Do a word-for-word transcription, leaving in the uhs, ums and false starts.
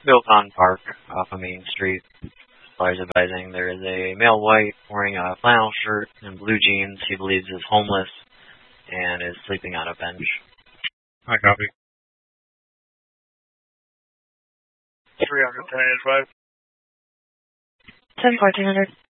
Milcon Park off of Main Street. Flyers advising there is a male white wearing a flannel shirt and blue jeans. He believes is homeless and is sleeping on a bench. I copy. three hundred, ten eighty-five. ten fourteen hundred.